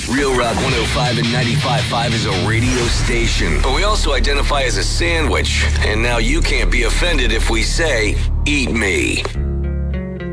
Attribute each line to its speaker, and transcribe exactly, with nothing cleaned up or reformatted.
Speaker 1: Real Rock one oh five and ninety-five point five is a radio station, but we also identify as a sandwich. And now you can't be offended if we say, eat me.